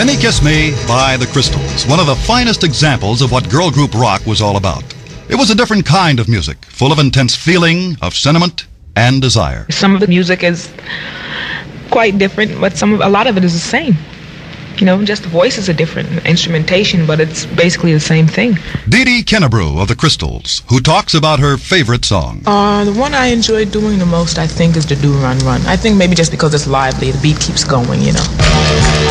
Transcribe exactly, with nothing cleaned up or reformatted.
Benny Kiss Me by the Crystals, one of the finest examples of what girl group rock was all about. It was a different kind of music, full of intense feeling, of sentiment, and desire. Some of the music is quite different, but some of, a lot of it is the same. You know, just the voices are different, instrumentation, but it's basically the same thing. Dee Dee Kennebrew of the Crystals, who talks about her favorite song. Uh, the one I enjoy doing the most, I think, is the Do Run Run. I think maybe just because it's lively, the beat keeps going, you know.